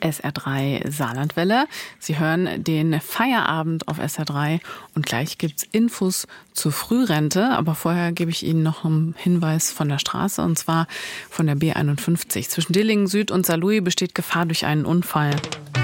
SR3 Saarlandwelle. Sie hören den Feierabend auf SR3 und gleich gibt's Infos zur Frührente. Aber vorher gebe ich Ihnen noch einen Hinweis von der Straße, und zwar von der B51. Zwischen Dillingen Süd und Saarlouis besteht Gefahr durch einen Unfall.